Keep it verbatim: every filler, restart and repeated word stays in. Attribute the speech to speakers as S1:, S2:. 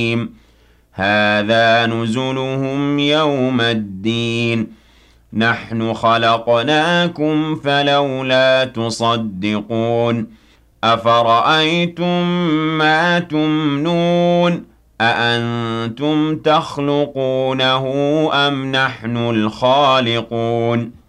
S1: هَٰذَا نُزُلُهُمْ يَوْمَ الدِّينِ نَحْنُ خَلَقْنَاكُمْ فَلَوْلَا تُصَدِّقُونَ أَفَرَأَيْتُم مَّا تُمْنُونَ أَأَنتُمْ تَخْلُقُونَهُ أَمْ نَحْنُ الْخَالِقُونَ